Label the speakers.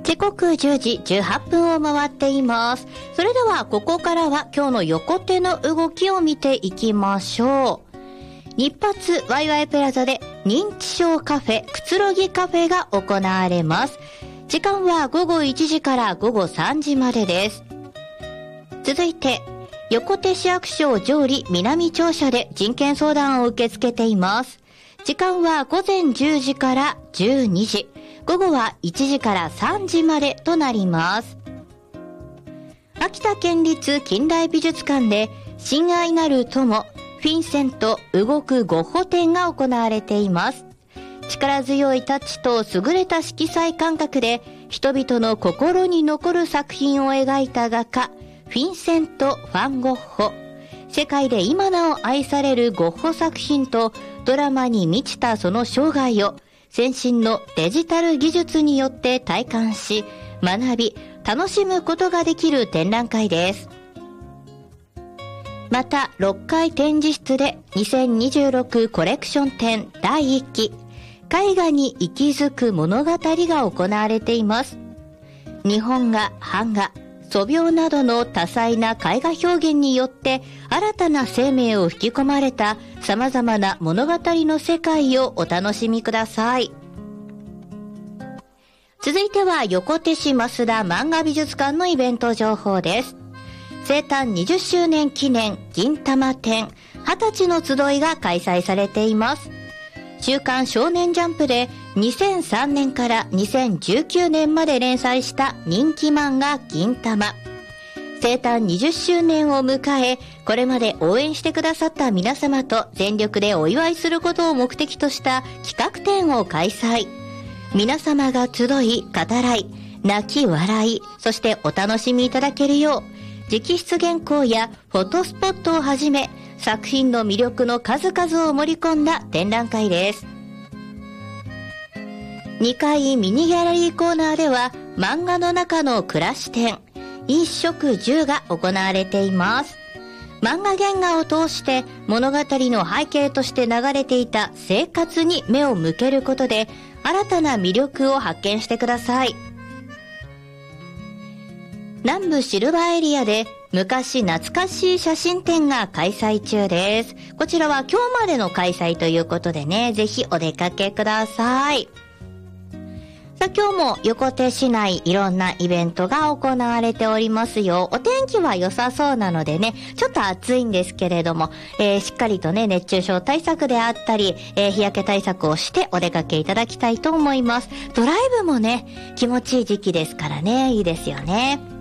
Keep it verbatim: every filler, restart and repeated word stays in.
Speaker 1: 時刻じゅうじじゅうはっぷんを回っています。それではここからは今日の横手の動きを見ていきましょう。日発ワイワイプラザで認知症カフェくつろぎカフェが行われます。時間はごごいちじからごごさんじまでです。続いて横手市役所上里南庁舎で人権相談を受け付けています。時間はごぜんじゅうじからじゅうにじ、午後はいちじからさんじまでとなります。秋田県立近代美術館で親愛なる友フィンセント動くゴッホ展が行われています。力強いタッチと優れた色彩感覚で人々の心に残る作品を描いた画家フィンセント・ファン・ゴッホ。世界で今なお愛されるゴッホ作品とドラマに満ちたその生涯を先進のデジタル技術によって体感し、学び、楽しむことができる展覧会です。また、ろっかい展示室でにせんにじゅうろくコレクション展だいいっき、絵画に息づく物語が行われています。日本画、版画、素描などの多彩な絵画表現によって新たな生命を吹き込まれた様々な物語の世界をお楽しみください。続いては横手市増田漫画美術館のイベント情報です。生誕にじゅっしゅうねん記念銀玉展はたちの集いが開催されています。週刊少年ジャンプでにせんさんねんからにせんじゅうきゅうねんまで連載した人気漫画銀玉。生誕にじゅっしゅうねんを迎え、これまで応援してくださった皆様と全力でお祝いすることを目的とした企画展を開催。皆様が集い、語らい、泣き笑い、そしてお楽しみいただけるよう、直筆原稿やフォトスポットをはじめ、作品の魅力の数々を盛り込んだ展覧会です。にかいミニギャラリーコーナーでは漫画の中の暮らし展一食十が行われています。漫画原画を通して物語の背景として流れていた生活に目を向けることで新たな魅力を発見してください。南部シルバーエリアで昔懐かしい写真展が開催中です。こちらは今日までの開催ということでね、ぜひお出かけください。さあ今日も横手市内いろんなイベントが行われておりますよ。お天気は良さそうなのでね、ちょっと暑いんですけれども、えー、しっかりとね、熱中症対策であったり、えー、日焼け対策をしてお出かけいただきたいと思います。ドライブもね、気持ちいい時期ですからね、いいですよね。